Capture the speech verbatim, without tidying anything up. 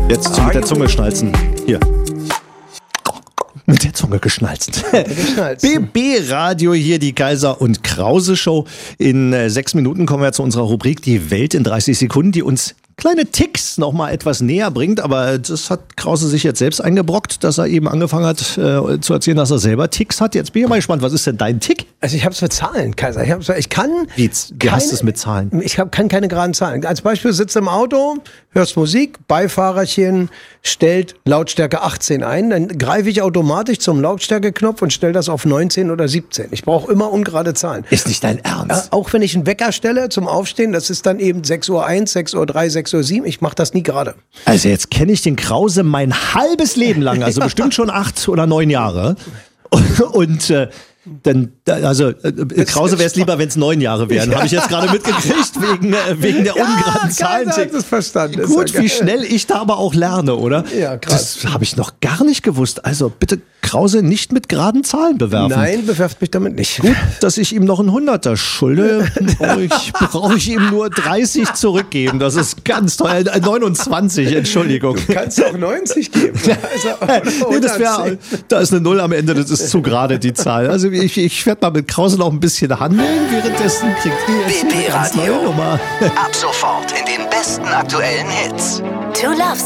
Jetzt mit der Zunge schnalzen. Hier. Mit der Zunge geschnalzt. B B-Radio hier, die Kaiser und Krause Show. In äh, sechs Minuten kommen wir zu unserer Rubrik Die Welt in dreißig Sekunden, die uns kleine Ticks noch mal etwas näher bringt. Aber das hat Krause sich jetzt selbst eingebrockt, dass er eben angefangen hat äh, zu erzählen, dass er selber Ticks hat. Jetzt bin ich mal gespannt, was ist denn dein Tick? Also ich habe es mit Zahlen, Kaiser. Ich, hab's, ich kann... Wie, du hast es mit Zahlen? Ich hab, kann keine geraden Zahlen. Als Beispiel sitzt im Auto, hörst Musik, Beifahrerchen stellt Lautstärke achtzehn ein, dann greife ich automatisch zum Lautstärkeknopf und stelle das auf neunzehn oder siebzehn. Ich brauche immer ungerade Zahlen. Ist nicht dein Ernst? Äh, auch wenn ich einen Wecker stelle zum Aufstehen, das ist dann eben sechs Uhr eins, sechs Uhr drei, sechs Uhr sieben. Ich mache das nie gerade. Also jetzt kenne ich den Krause mein halbes Leben lang, also ja. bestimmt schon acht oder neun Jahre. Und, und äh, dann, also äh, Krause wäre es lieber, wenn es neun Jahre wären. Ja. Habe ich jetzt gerade mitgekriegt, wegen, äh, wegen der ja, ungeraden Zahlen. Ich das verstanden. Gut, ja wie schnell ich da aber auch lerne, oder? Ja, krass. Das habe ich noch gar nicht gewusst. Also bitte Krause nicht mit geraden Zahlen bewerfen. Nein, bewerft mich damit nicht. Gut, dass ich ihm noch einen Hunderter schulde, brauche ich, brauch ich ihm nur dreißig zurückgeben. Das ist ganz toll. Äh, neunundzwanzig, Entschuldigung. Du kannst auch neunzig geben. Also, nee, das wär, da ist eine Null am Ende, das ist zu gerade die Zahl. Also ich, ich werde mal mit Krause noch ein bisschen handeln. Währenddessen kriegt ihr jetzt B B Radio. Ab sofort in den besten aktuellen Hits. Two Loves